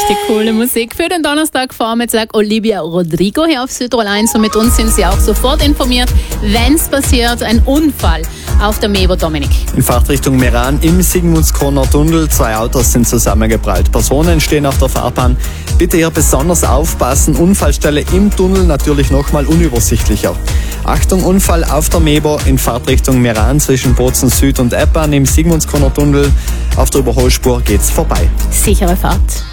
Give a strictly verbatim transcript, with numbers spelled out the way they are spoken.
Richtig coole Musik für den Donnerstagvormittag. Olivia Rodrigo hier auf Südtirol eins. Und mit uns sind Sie auch sofort informiert, wenn es passiert, ein Unfall auf der Mebo. Dominik. In Fahrtrichtung Meran im Sigmundskorner Tunnel. Zwei Autos sind zusammengeprallt. Personen stehen auf der Fahrbahn. Bitte hier besonders aufpassen. Unfallstelle im Tunnel natürlich nochmal unübersichtlicher. Achtung, Unfall auf der Mebo in Fahrtrichtung Meran zwischen Bozen Süd und Eppan im Sigmundskorner Tunnel. Auf der Überholspur geht's vorbei. Sichere Fahrt.